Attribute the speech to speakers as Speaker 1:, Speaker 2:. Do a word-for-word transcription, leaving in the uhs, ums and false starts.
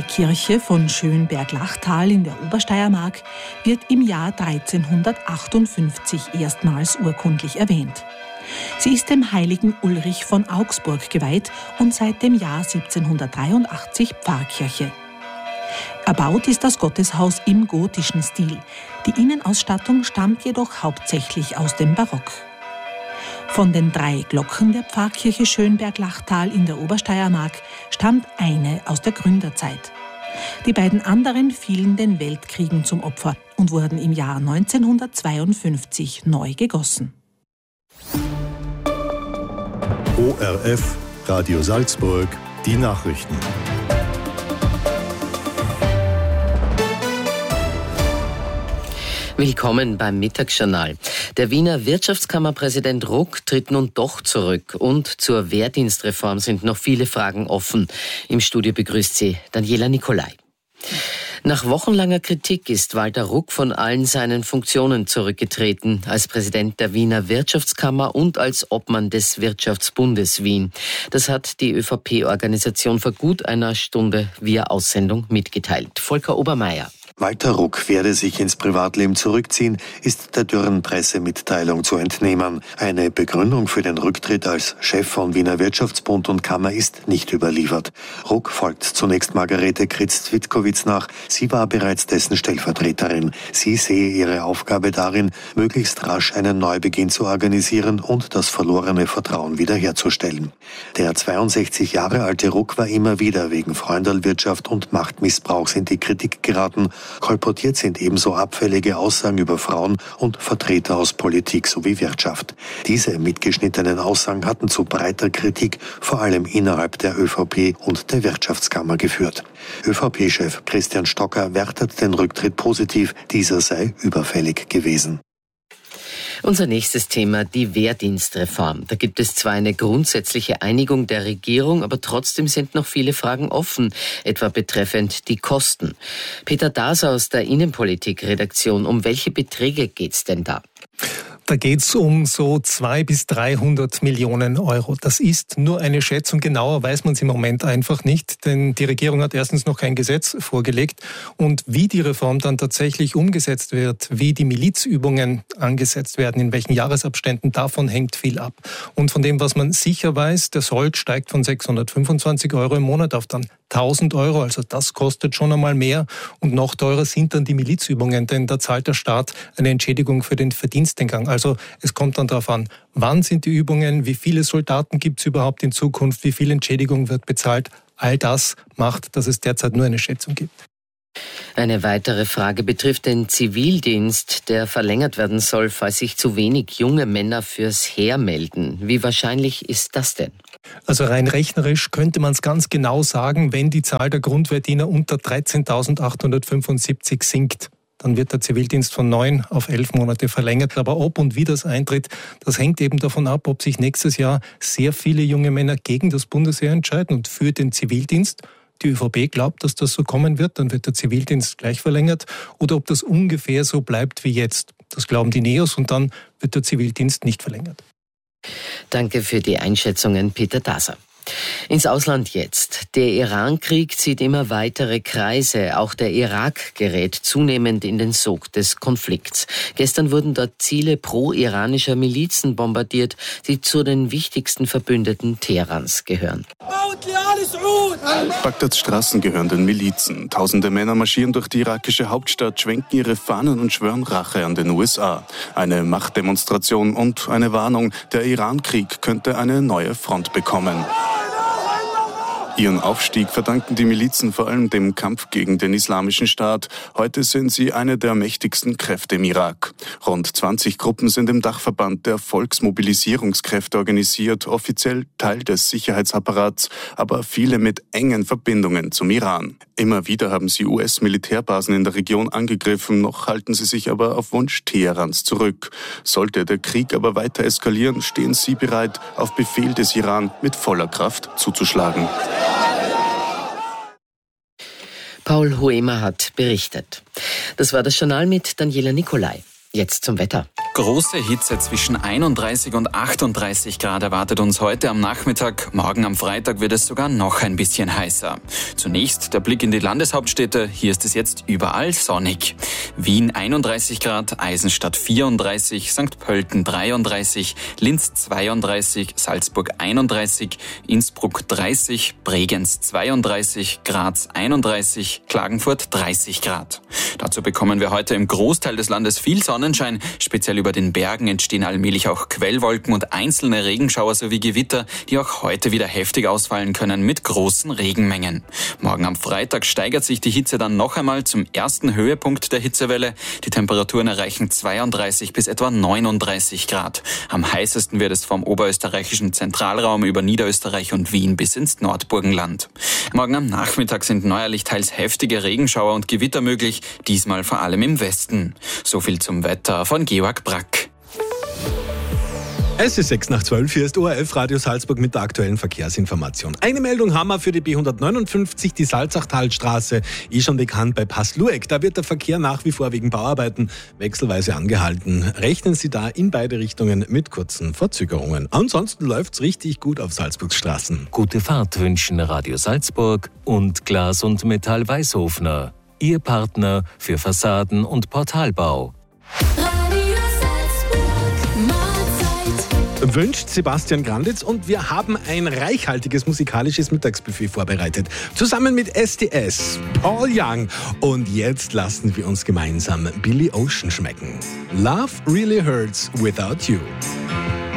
Speaker 1: Kirche von Schönberg-Lachtal in der Obersteiermark wird im Jahr dreizehnhundertachtundfünfzig erstmals urkundlich erwähnt. Sie ist dem heiligen Ulrich von Augsburg geweiht und seit dem Jahr siebzehnhundertdreiundachtzig Pfarrkirche. Erbaut ist das Gotteshaus im gotischen Stil. Die Innenausstattung stammt jedoch hauptsächlich aus dem Barock. Von den drei Glocken der Pfarrkirche Schönberg-Lachtal in der Obersteiermark stammt eine aus der Gründerzeit. Die beiden anderen fielen den Weltkriegen zum Opfer und wurden im Jahr neunzehnhundertzweiundfünfzig neu gegossen.
Speaker 2: O R F, Radio Salzburg, die Nachrichten.
Speaker 3: Willkommen beim Mittagsjournal. Der Wiener Wirtschaftskammerpräsident Ruck tritt nun doch zurück und zur Wehrdienstreform sind noch viele Fragen offen. Im Studio begrüßt sie Daniela Nicolai. Nach wochenlanger Kritik ist Walter Ruck von allen seinen Funktionen zurückgetreten, als Präsident der Wiener Wirtschaftskammer und als Obmann des Wirtschaftsbundes Wien. Das hat die ÖVP-Organisation vor gut einer Stunde via Aussendung mitgeteilt. Volker Obermeier.
Speaker 4: Walter Ruck werde sich ins Privatleben zurückziehen, ist der dürren Pressemitteilung zu entnehmen. Eine Begründung für den Rücktritt als Chef von Wiener Wirtschaftsbund und Kammer ist nicht überliefert. Ruck folgt zunächst Margarete Kritz-Zwitkowitz nach. Sie war bereits dessen Stellvertreterin. Sie sehe ihre Aufgabe darin, möglichst rasch einen Neubeginn zu organisieren und das verlorene Vertrauen wiederherzustellen. Der zweiundsechzig Jahre alte Ruck war immer wieder wegen Freundalwirtschaft und Machtmissbrauchs in die Kritik geraten. Kolportiert sind ebenso abfällige Aussagen über Frauen und Vertreter aus Politik sowie Wirtschaft. Diese mitgeschnittenen Aussagen hatten zu breiter Kritik, vor allem innerhalb der ÖVP und der Wirtschaftskammer geführt. ÖVP-Chef Christian Stocker wertet den Rücktritt positiv, dieser sei überfällig gewesen.
Speaker 3: Unser nächstes Thema, die Wehrdienstreform. Da gibt es zwar eine grundsätzliche Einigung der Regierung, aber trotzdem sind noch viele Fragen offen, etwa betreffend die Kosten. Peter Daser aus der Innenpolitik-Redaktion, um welche Beträge geht's denn da?
Speaker 5: Da geht's um so zweihundert bis dreihundert Millionen Euro. Das ist nur eine Schätzung. Genauer weiß man es im Moment einfach nicht, denn die Regierung hat erstens noch kein Gesetz vorgelegt. Und wie die Reform dann tatsächlich umgesetzt wird, wie die Milizübungen angesetzt werden, in welchen Jahresabständen, davon hängt viel ab. Und von dem, was man sicher weiß, der Sold steigt von sechshundertfünfundzwanzig Euro im Monat auf dann tausend Euro. Also das kostet schon einmal mehr. Und noch teurer sind dann die Milizübungen, denn da zahlt der Staat eine Entschädigung für den Verdienstentgang. Also es kommt dann darauf an, wann sind die Übungen, wie viele Soldaten gibt es überhaupt in Zukunft, wie viel Entschädigung wird bezahlt. All das macht, dass es derzeit nur eine Schätzung gibt.
Speaker 3: Eine weitere Frage betrifft den Zivildienst, der verlängert werden soll, falls sich zu wenig junge Männer fürs Heer melden. Wie wahrscheinlich ist das denn?
Speaker 5: Also rein rechnerisch könnte man es ganz genau sagen, wenn die Zahl der Grundwehrdiener unter dreizehntausendachthundertfünfundsiebzig sinkt. Dann wird der Zivildienst von neun auf elf Monate verlängert. Aber ob und wie das eintritt, das hängt eben davon ab, ob sich nächstes Jahr sehr viele junge Männer gegen das Bundesheer entscheiden und für den Zivildienst. Die ÖVP glaubt, dass das so kommen wird, dann wird der Zivildienst gleich verlängert. Oder ob das ungefähr so bleibt wie jetzt. Das glauben die Neos und dann wird der Zivildienst nicht verlängert.
Speaker 3: Danke für die Einschätzungen, Peter Daser. Ins Ausland jetzt. Der Iran-Krieg zieht immer weitere Kreise. Auch der Irak gerät zunehmend in den Sog des Konflikts. Gestern wurden dort Ziele pro-iranischer Milizen bombardiert, die zu den wichtigsten Verbündeten Teherans gehören.
Speaker 6: Bagdads Straßen gehören den Milizen. Tausende Männer marschieren durch die irakische Hauptstadt, schwenken ihre Fahnen und schwören Rache an den U S A. Eine Machtdemonstration und eine Warnung, der Iran-Krieg könnte eine neue Front bekommen. Ihren Aufstieg verdanken die Milizen vor allem dem Kampf gegen den Islamischen Staat. Heute sind sie eine der mächtigsten Kräfte im Irak. Rund zwanzig Gruppen sind im Dachverband der Volksmobilisierungskräfte organisiert, offiziell Teil des Sicherheitsapparats, aber viele mit engen Verbindungen zum Iran. Immer wieder haben sie U S-Militärbasen in der Region angegriffen, noch halten sie sich aber auf Wunsch Teherans zurück. Sollte der Krieg aber weiter eskalieren, stehen sie bereit, auf Befehl des Iran mit voller Kraft zuzuschlagen.
Speaker 3: Paul Hoemer hat berichtet. Das war das Journal mit Daniela Nicolai. Jetzt zum Wetter.
Speaker 7: Große Hitze zwischen einunddreißig und achtunddreißig Grad erwartet uns heute am Nachmittag. Morgen am Freitag wird es sogar noch ein bisschen heißer. Zunächst der Blick in die Landeshauptstädte. Hier ist es jetzt überall sonnig. Wien einunddreißig Grad, Eisenstadt vierunddreißig, Sankt Pölten dreiunddreißig, Linz zweiunddreißig, Salzburg einunddreißig, Innsbruck dreißig, Bregenz zweiunddreißig, Graz einunddreißig, Klagenfurt dreißig Grad. Dazu bekommen wir heute im Großteil des Landes viel Sonnenschein. Speziell über den Bergen entstehen allmählich auch Quellwolken und einzelne Regenschauer sowie Gewitter, die auch heute wieder heftig ausfallen können mit großen Regenmengen. Morgen am Freitag steigert sich die Hitze dann noch einmal zum ersten Höhepunkt der Hitzewelle. Die Temperaturen erreichen zweiunddreißig bis etwa neununddreißig Grad. Am heißesten wird es vom oberösterreichischen Zentralraum über Niederösterreich und Wien bis ins Nordburgenland. Morgen am Nachmittag sind neuerlich teils heftige Regenschauer und Gewitter möglich, diesmal vor allem im Westen. So viel zum Wetter von Georg Brack.
Speaker 8: Es ist sechs nach zwölf, hier ist O R F Radio Salzburg mit der aktuellen Verkehrsinformation. Eine Meldung haben wir für die B hundertneunundfünfzig, die Salzachtalstraße, eh schon bekannt bei Passlueck. Da wird der Verkehr nach wie vor wegen Bauarbeiten wechselweise angehalten. Rechnen Sie da in beide Richtungen mit kurzen Verzögerungen. Ansonsten läuft's richtig gut auf Salzburgs Straßen.
Speaker 9: Gute Fahrt wünschen Radio Salzburg und Glas und Metall Weißhofner. Ihr Partner für Fassaden- und Portalbau.
Speaker 8: Wünscht Sebastian Granditz und wir haben ein reichhaltiges musikalisches Mittagsbuffet vorbereitet. Zusammen mit S T S, Paul Young und jetzt lassen wir uns gemeinsam Billy Ocean schmecken. Love really hurts without you.